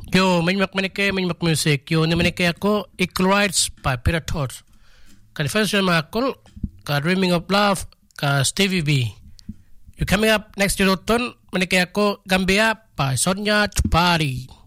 Yo, manyak music. Yo, manike ako Equal Rights by Peter Todd. Ka first makol ka Dreaming of Love ka Stevie B. You coming up next year ton manike ako Gambia by Sonia Chupari.